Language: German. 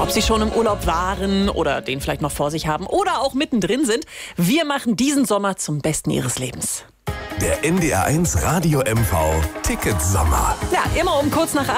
Ob Sie schon im Urlaub waren oder den vielleicht noch vor sich haben oder auch mittendrin sind, wir machen diesen Sommer zum Besten Ihres Lebens. Der NDR 1 Radio MV Ticket Sommer. Ja, immer um kurz nach